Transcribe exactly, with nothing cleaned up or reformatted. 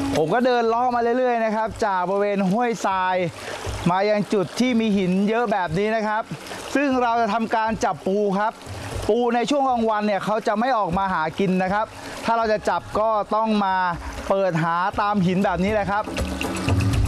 ผมก็เดินเลาะมาเรื่อยๆนะครับจากบริเวณห้วยทรายมายังจุดที่มีหินเยอะแบบนี้นะครับซึ่งเราจะทำการจับปูครับปูในช่วงกลางวันเนี่ยเขาจะไม่ออกมาหากินนะครับถ้าเราจะจับก็ต้องมาเปิดหาตามหินแบบนี้แหละครับ